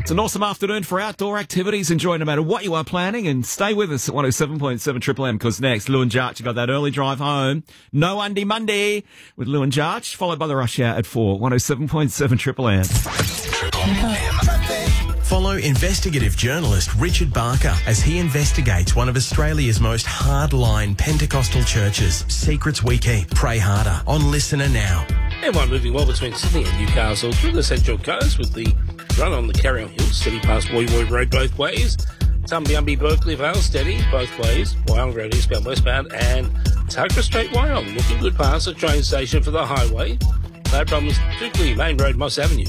It's an awesome afternoon for outdoor activities. Enjoy no matter what you are planning, and stay with us at 107.7 Triple M, because next, Lou and Jarch, you got that early drive home. No Undy Monday with Lou and Jarch, followed by the rush hour at 4. 107.7 Triple M. Triple M. Follow investigative journalist Richard Barker as he investigates one of Australia's most hardline Pentecostal churches. Secrets we keep. Pray harder. On Listener Now. Everyone moving well between Sydney and Newcastle through the Central Coast with the run on the Carry-on Hill, steady past Woy Woy Road both ways. Tumbiumbi Berkeley Vale, steady both ways. Wyong Road eastbound, westbound, and Tuggerah Street, Wyong. Looking good past the train station for the highway. No problems. Dukley Main Road, Moss Avenue.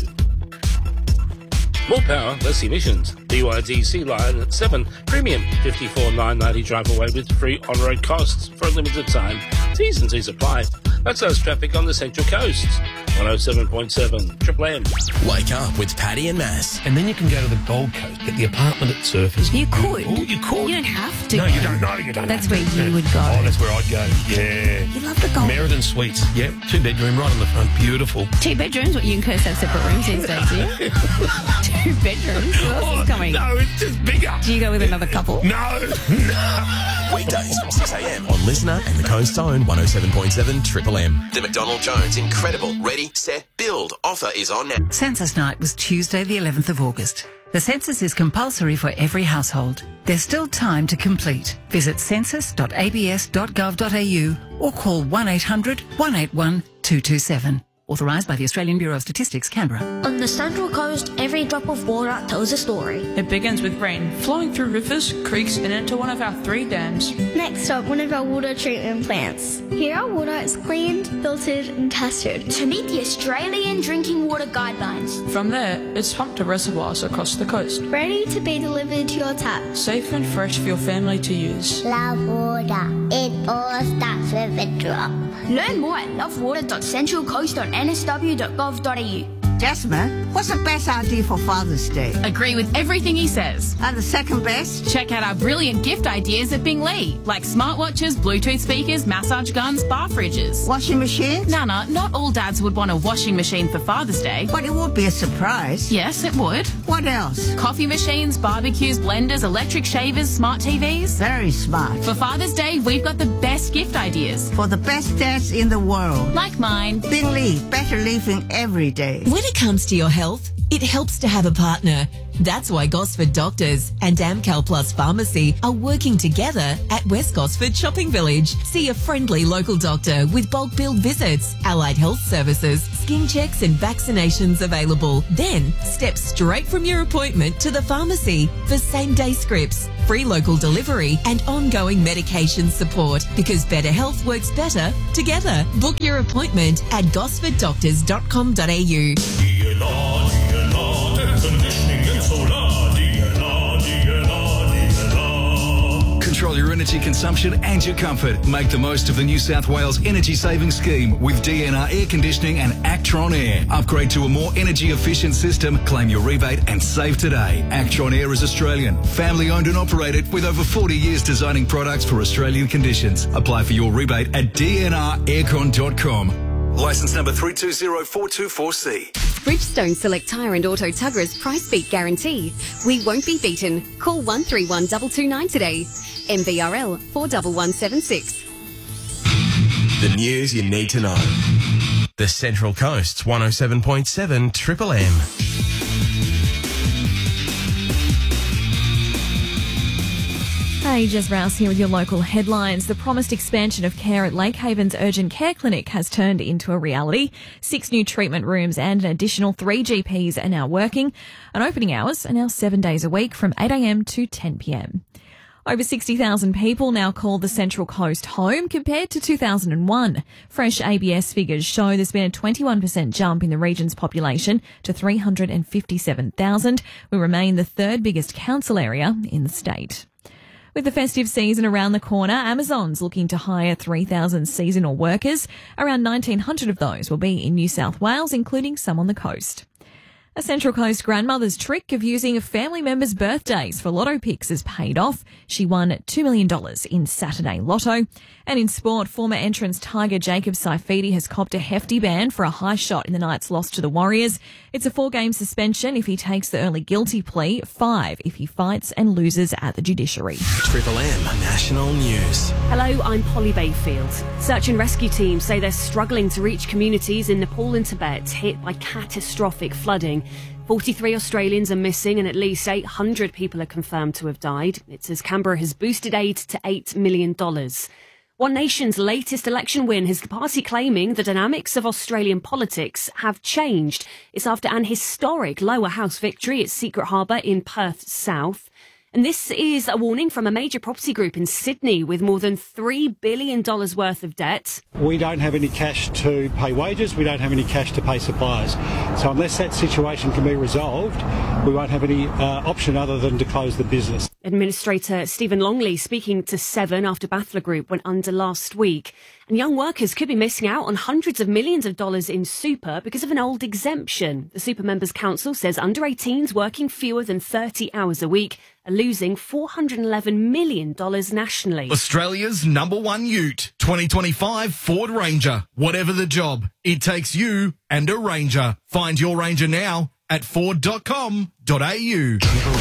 More power, less emissions. BYD Sea Lion at 7. Premium 54,990 drive away with free on-road costs for a limited time. T's and C's apply. That's us traffic on the Central Coast. 107.7 Triple M. Wake up with Paddy and Mass. And then you can go to the Gold Coast, get the apartment at Surfers. You could. Oh, you could. You don't have to. No, you don't. No, you don't. That's where you would go. Oh, that's where I'd go. Yeah. You love the Gold. Meriden Suites. Yep. 2-bedroom right on the front. Beautiful. 2 bedrooms? What, you and Kirst have separate rooms these days, do you? 2 bedrooms? Who else is coming? No, it's just bigger. Do you go with another couple? No. Weekdays from 6 a.m. on Listener and the Coast's own 107.7 Triple M. The McDonald Jones Incredible Ready, Set, Build offer is on now. Census night was Tuesday the 11th of August. The census is compulsory for every household. There's still time to complete. Visit census.abs.gov.au or call 1800 181 227. Authorised by the Australian Bureau of Statistics, Canberra. On the Central Coast, every drop of water tells a story. It begins with rain flowing through rivers, creeks and into one of our 3 dams. Next up, one of our water treatment plants. Here our water is cleaned, filtered and tested to meet the Australian Drinking Water Guidelines. From there, it's pumped to reservoirs across the coast. Ready to be delivered to your tap. Safe and fresh for your family to use. Love water. It all starts with a drop. Learn more at lovewater.centralcoast.nsw.gov.au. Jasmine, what's the best idea for Father's Day? Agree with everything he says. And the second best? Check out our brilliant gift ideas at Binglee, like smartwatches, Bluetooth speakers, massage guns, bar fridges. Washing machines? Nana, not all dads would want a washing machine for Father's Day. But it would be a surprise. Yes, it would. What else? Coffee machines, barbecues, blenders, electric shavers, smart TVs. Very smart. For Father's Day, we've got the best gift ideas. For the best dads in the world. Like mine. Binglee, better living every day. When it comes to your health, it helps to have a partner. That's why Gosford Doctors and Amcal Plus Pharmacy are working together at West Gosford Shopping Village. See a friendly local doctor with bulk billed visits, allied health services, skin checks and vaccinations available. Then step straight from your appointment to the pharmacy for same-day scripts, free local delivery and ongoing medication support, because better health works better together. Book your appointment at gosforddoctors.com.au. Control your energy consumption and your comfort. Make the most of the New South Wales Energy Saving Scheme with DNR Air Conditioning and Actron Air. Upgrade to a more energy efficient system, claim your rebate and save today. Actron Air is Australian, family owned and operated with over 40 years designing products for Australian conditions. Apply for your rebate at dnraircon.com. Licence number 320424C. Bridgestone Select Tyre and Auto Tuggerah's price beat guarantee. We won't be beaten. Call 131 229 today. MVRL 41176. The news you need to know. The Central Coast's 107.7 Triple M. Hey, Jess Rouse here with your local headlines. The promised expansion of care at Lake Haven's Urgent Care Clinic has turned into a reality. 6 new treatment rooms and an additional 3 GPs are now working, and opening hours are now 7 days a week from 8 a.m. to 10 p.m. Over 60,000 people now call the Central Coast home compared to 2001. Fresh ABS figures show there's been a 21% jump in the region's population to 357,000. We remain the 3rd biggest council area in the state. With the festive season around the corner, Amazon's looking to hire 3,000 seasonal workers. Around 1,900 of those will be in New South Wales, including some on the coast. A Central Coast grandmother's trick of using family members' birthdays for lotto picks has paid off. She won $2 million in Saturday Lotto. And in sport, former entrance Tiger Jacob Saifiti has copped a hefty ban for a high shot in the night's loss to the Warriors. It's a 4-game suspension if he takes the early guilty plea, 5 if he fights and loses at the judiciary. Triple M National News. Hello, I'm Polly Bayfield. Search and rescue teams say they're struggling to reach communities in Nepal and Tibet hit by catastrophic flooding. 43 Australians are missing and at least 800 people are confirmed to have died. It says Canberra has boosted aid to $8 million. One Nation's latest election win has the party claiming the dynamics of Australian politics have changed. It's after an historic lower house victory at Secret Harbour in Perth South. And this is a warning from a major property group in Sydney with more than $3 billion worth of debt. We don't have any cash to pay wages, we don't have any cash to pay suppliers. So unless that situation can be resolved, we won't have any option other than to close the business. Administrator Stephen Longley speaking to Seven after Bathla Group went under last week. And young workers could be missing out on hundreds of millions of dollars in super because of an old exemption. The Super Members Council says under 18s working fewer than 30 hours a week are losing $411 million nationally. Australia's #1 ute, 2025 Ford Ranger. Whatever the job, it takes you and a Ranger. Find your Ranger now at ford.com.au.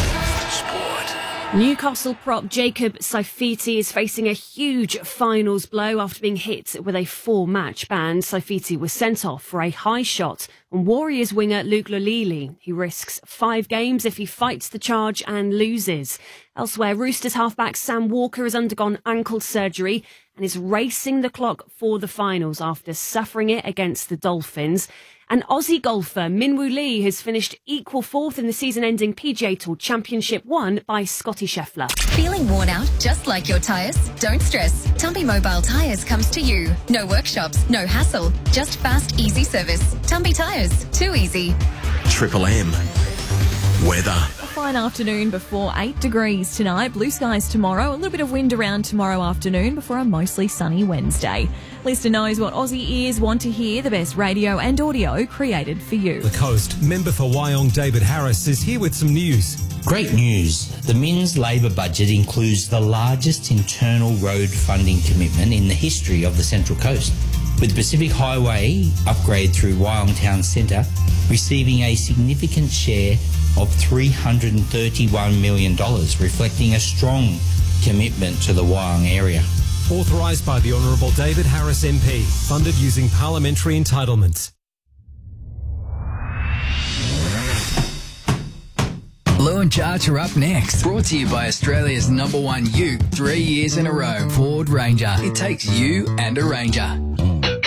Newcastle prop Jacob Saifiti is facing a huge finals blow after being hit with a 4-match ban. Saifiti was sent off for a high shot on Warriors winger Luke Lolili. He risks 5 games if he fights the charge and loses. Elsewhere, Roosters halfback Sam Walker has undergone ankle surgery and is racing the clock for the finals after suffering it against the Dolphins. And Aussie golfer Minwoo Lee has finished equal 4th in the season-ending PGA Tour Championship, won by Scotty Scheffler. Feeling worn out, just like your tyres? Don't stress. Tumby Mobile Tyres comes to you. No workshops, no hassle, just fast, easy service. Tumby Tyres, too easy. Triple M weather. A fine afternoon before 8 degrees tonight. Blue skies tomorrow. A little bit of wind around tomorrow afternoon before a mostly sunny Wednesday. Lister knows what Aussie ears want to hear. The best radio and audio created for you. The Coast member for Wyong, David Harris, is here with some news. Great news. The Min's Labor budget includes the largest internal road funding commitment in the history of the Central Coast, with the Pacific Highway upgrade through Wyong Town Centre receiving a significant share of $331 million, reflecting a strong commitment to the Wyong area. Authorised by the Honourable David Harris MP, funded using parliamentary entitlements. Lou and Jarch are up next. Brought to you by Australia's #1 ute, 3 years in a row. Ford Ranger. It takes you and a Ranger.